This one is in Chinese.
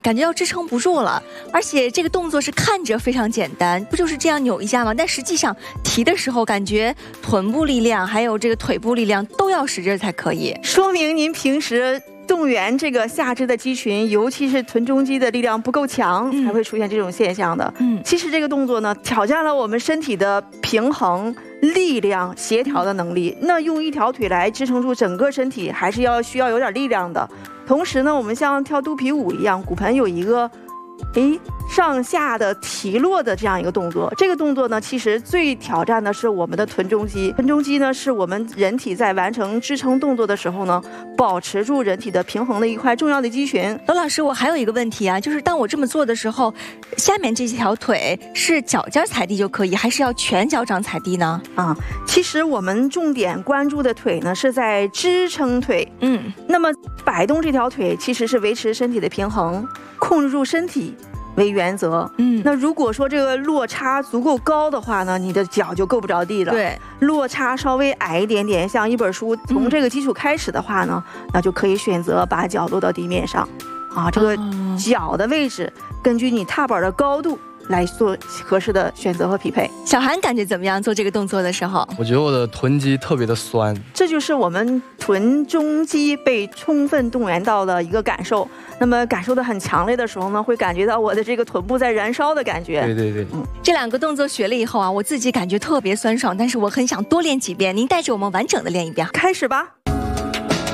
感觉要支撑不住了。而且这个动作是看着非常简单，不就是这样扭一下吗？但实际上提的时候，感觉臀部力量还有这个腿部力量都要使劲才可以。 说明您平时动员这个下肢的肌群，尤其是臀中肌的力量不够强，才会出现这种现象的。其实这个动作呢，挑战了我们身体的平衡、力量、协调的能力。那用一条腿来支撑住整个身体，还是需要有点力量的。同时呢，我们像跳肚皮舞一样，骨盆有一个上下的提落的这样一个动作。这个动作呢，其实最挑战的是我们的臀中肌。臀中肌呢，是我们人体在完成支撑动作的时候呢，保持住人体的平衡的一块重要的肌群。 罗老师，我还有一个问题啊，就是当我这么做的时候，下面这条腿是脚尖踩地就可以，还是要全脚掌踩地呢？ 其实我们重点关注的腿呢，是在支撑腿。那么摆动这条腿其实是维持身体的平衡，控制住身体为原则。那如果说这个落差足够高的话呢，你的脚就够不着地了。 对， 落差稍微矮一点点，像一本书从这个基础开始的话呢，那就可以选择把脚落到地面上。这个脚的位置根据你踏板的高度来做合适的选择和匹配。 小韩感觉怎么样？做这个动作的时候， 我觉得我的臀肌特别的酸， 这就是我们臀中肌被充分动员到的一个感受。那么感受的很强烈的时候呢，会感觉到我的这个臀部在燃烧的感觉。 对， 这两个动作学了以后啊，我自己感觉特别酸爽，但是我很想多练几遍。您带着我们完整的练一遍， 开始吧。